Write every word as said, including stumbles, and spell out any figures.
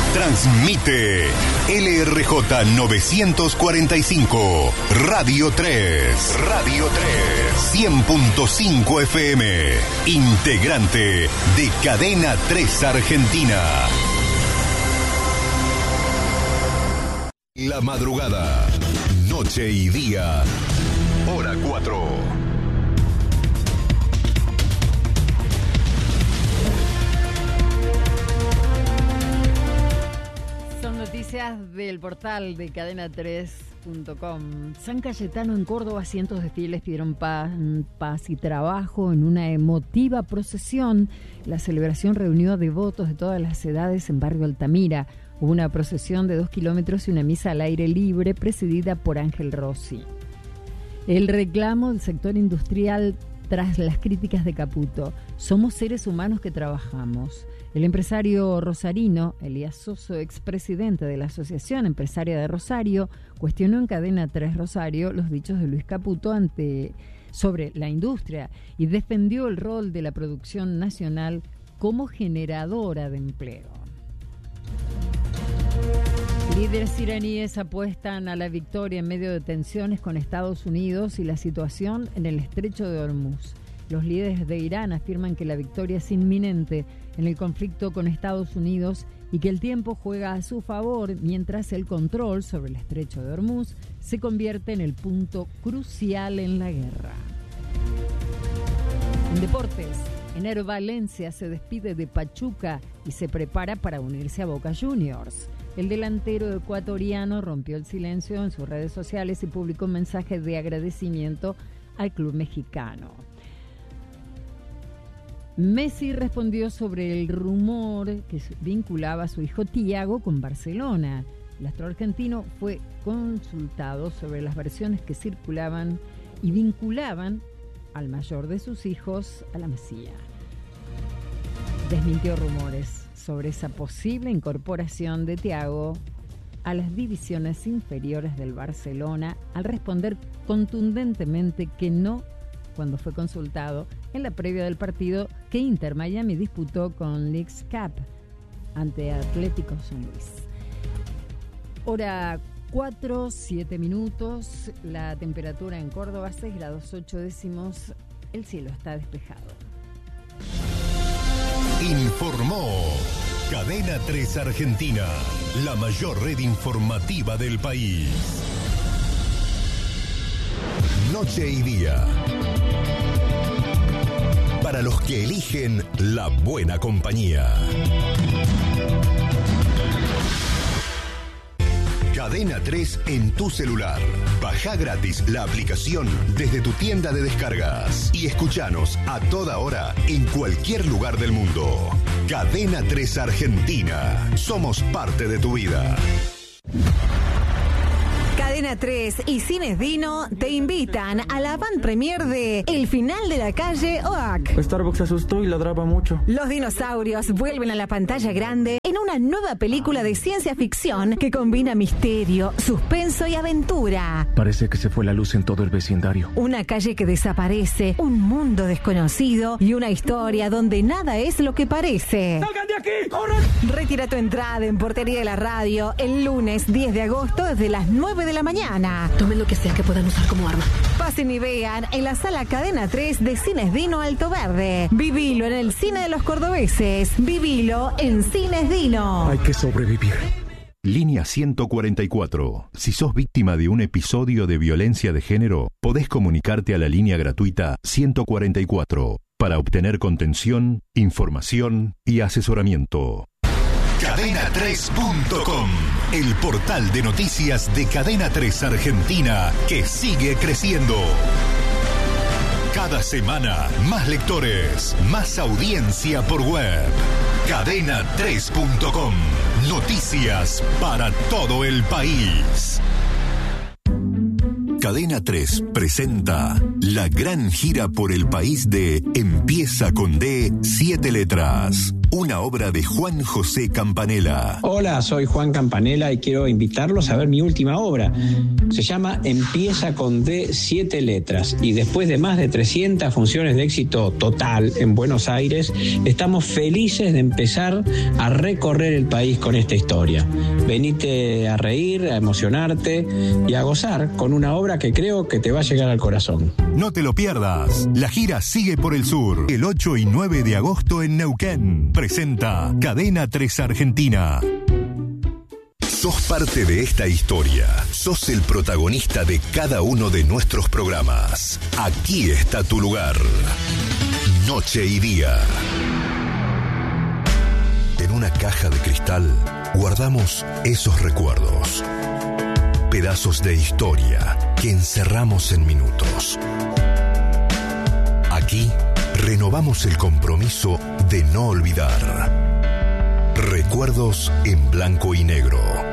Transmite L R J novecientos cuarenta y cinco, Radio tres. Radio tres. cien punto cinco F M. Integrante de Cadena tres Argentina. La madrugada. Noche y día. Hora cuatro. Noticias del portal de cadena tres punto com. San Cayetano en Córdoba, cientos de fieles pidieron paz, paz y trabajo en una emotiva procesión. La celebración reunió a devotos de todas las edades en Barrio Altamira. Hubo una procesión de dos kilómetros y una misa al aire libre presidida por Ángel Rossi. El reclamo del sector industrial tras las críticas de Caputo. Somos seres humanos que trabajamos. El empresario rosarino, Elías Soso, expresidente de la Asociación Empresaria de Rosario, cuestionó en Cadena tres Rosario los dichos de Luis Caputo ante, sobre la industria y defendió el rol de la producción nacional como generadora de empleo. Líderes iraníes apuestan a la victoria en medio de tensiones con Estados Unidos y la situación en el estrecho de Hormuz. Los líderes de Irán afirman que la victoria es inminente en el conflicto con Estados Unidos y que el tiempo juega a su favor mientras el control sobre el estrecho de Hormuz se convierte en el punto crucial en la guerra. En deportes, Ener Valencia se despide de Pachuca y se prepara para unirse a Boca Juniors. El delantero ecuatoriano rompió el silencio en sus redes sociales y publicó un mensaje de agradecimiento al club mexicano. Messi respondió sobre el rumor que vinculaba a su hijo Thiago con Barcelona. El astro argentino fue consultado sobre las versiones que circulaban y vinculaban al mayor de sus hijos a la Masía. Desmintió rumores sobre esa posible incorporación de Thiago a las divisiones inferiores del Barcelona al responder contundentemente que no cuando fue consultado en la previa del partido que Inter Miami disputó con Leagues Cup ante Atlético San Luis. Hora cuatro, siete minutos, la temperatura en Córdoba seis grados ocho décimos, el cielo está despejado. Informó Cadena tres Argentina, la mayor red informativa del país. Noche y día. Para los que eligen la buena compañía. Cadena tres en tu celular. Baja gratis la aplicación desde tu tienda de descargas y escuchanos a toda hora en cualquier lugar del mundo. Cadena tres Argentina. Somos parte de tu vida. Cadena tres y Cines Dino te invitan a la van premier de El final de la calle Oak. Starbucks se asustó y ladraba mucho. Los dinosaurios vuelven a la pantalla grande en una nueva película de ciencia ficción que combina misterio, suspenso y aventura. Parece que se fue la luz en todo el vecindario. Una calle que desaparece, un mundo desconocido y una historia donde nada es lo que parece. ¡Salgan de aquí! ¡Corran! Retira tu entrada en Portería de la Radio el lunes diez de agosto desde las nueve de la mañana. Tomen lo que sea que puedan usar como arma. Pasen y vean en la sala Cadena tres de Cines Dino Alto Verde. Vivilo en el cine de los cordobeses. Vivilo en Cines Dino. Hay que sobrevivir. Línea ciento cuarenta y cuatro. Si sos víctima de un episodio de violencia de género, podés comunicarte a la línea gratuita ciento cuarenta y cuatro para obtener contención, información y asesoramiento. cadena tres punto com, el portal de noticias de Cadena tres Argentina que sigue creciendo. Cada semana, más lectores, más audiencia por web. cadena tres punto com, noticias para todo el país. Cadena tres presenta la gran gira por el país de Empieza con D, siete letras. una obra de Juan José Campanella. Hola, soy Juan Campanella y quiero invitarlos a ver mi última obra. Se llama Empieza con D, siete letras. Y después de más de trescientas funciones de éxito total en Buenos Aires, estamos felices de empezar a recorrer el país con esta historia. Venite a reír, a emocionarte y a gozar con una obra que creo que te va a llegar al corazón. No te lo pierdas. La gira sigue por el sur. El ocho y nueve de agosto en Neuquén. Presenta Cadena tres Argentina. Sos parte de esta historia. Sos el protagonista de cada uno de nuestros programas. Aquí está tu lugar. Noche y día. En una caja de cristal guardamos esos recuerdos. Pedazos de historia que encerramos en minutos. Aquí renovamos el compromiso de no olvidar. Recuerdos en blanco y negro.